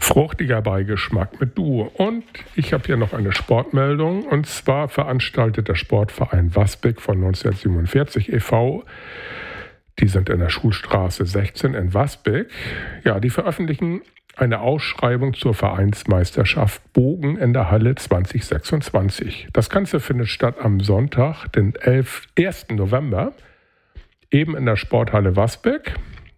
Fruchtiger Beigeschmack mit Duo. Und ich habe hier noch eine Sportmeldung. Und zwar veranstaltet der Sportverein Wasbek von 1947 e.V., die sind in der Schulstraße 16 in Wasbek. Ja, die veröffentlichen eine Ausschreibung zur Vereinsmeisterschaft Bogen in der Halle 2026. Das Ganze findet statt am Sonntag, den 1. November, eben in der Sporthalle Wasbek.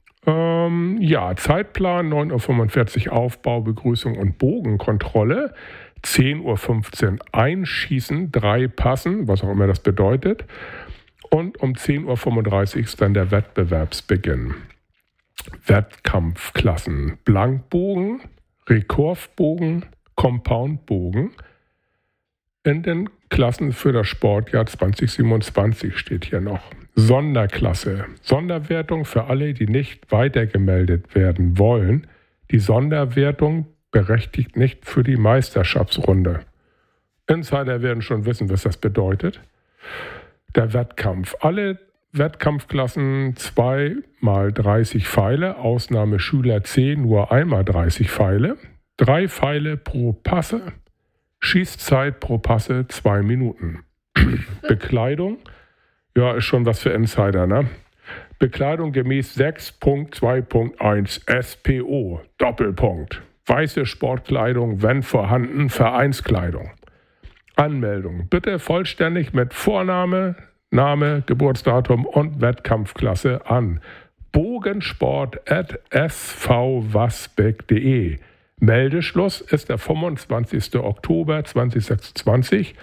Zeitplan 9:45 Uhr Aufbau, Begrüßung und Bogenkontrolle, 10:15 Uhr Einschießen, 3 Passen, was auch immer das bedeutet. Und um 10:35 Uhr ist dann der Wettbewerbsbeginn. Wettkampfklassen: Blankbogen, Rekurvbogen, Compoundbogen. In den Klassen für das Sportjahr 2027 steht hier noch. Sonderklasse: Sonderwertung für alle, die nicht weitergemeldet werden wollen. Die Sonderwertung berechtigt nicht für die Meisterschaftsrunde. Insider werden schon wissen, was das bedeutet. Der Wettkampf: Alle Wettkampfklassen 2x30 Pfeile, Ausnahme Schüler C nur 1x30 Pfeile, 3 Pfeile pro Passe, Schießzeit pro Passe 2 Minuten. Bekleidung, ja, ist schon was für Insider, ne? Bekleidung gemäß 6.2.1 SPO, Doppelpunkt. Weiße Sportkleidung, wenn vorhanden, Vereinskleidung. Anmeldung: Bitte vollständig mit Vorname, Name, Geburtsdatum und Wettkampfklasse an bogensport@svwasbek.de. Meldeschluss ist der 25. Oktober 2026,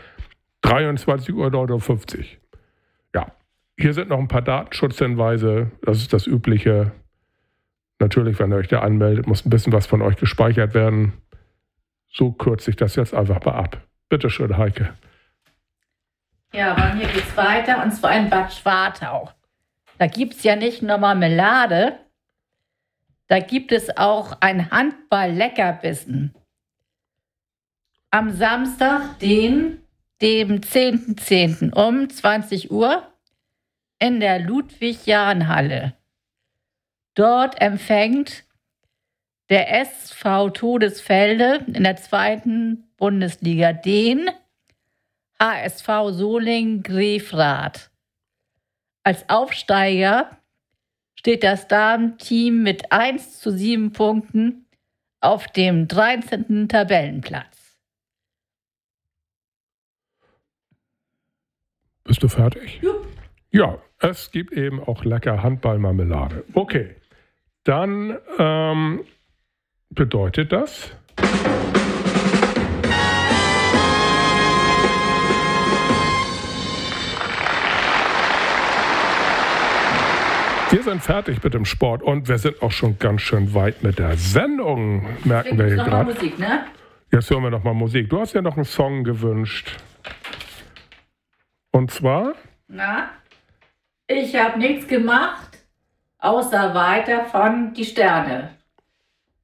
23:59 Uhr. Ja, hier sind noch ein paar Datenschutzhinweise. Das ist das Übliche. Natürlich, wenn ihr euch da anmeldet, muss ein bisschen was von euch gespeichert werden. So kürze ich das jetzt einfach mal ab. Bitte schön, Heike. Ja, bei mir geht's weiter, und zwar in Bad Schwartau. Da gibt es ja nicht nur Marmelade, da gibt es auch ein Handball-Leckerbissen. Am Samstag, dem 10.10. um 20 Uhr in der Ludwig-Jahn-Halle. Dort empfängt der SV Todesfelde in der 2. Bundesliga den HSV Solingen-Grefrath. Als Aufsteiger steht das Damenteam mit 1:7 Punkten auf dem 13. Tabellenplatz. Bist du fertig? Jupp. Ja, es gibt eben auch lecker Handballmarmelade. Okay, dann bedeutet das... Wir sind fertig mit dem Sport und wir sind auch schon ganz schön weit mit der Sendung, merken wir hier gerade. Musik, ne? Jetzt hören wir noch mal Musik. Du hast ja noch einen Song gewünscht. Und zwar? Na, ich habe nichts gemacht, außer weiter von Die Sterne.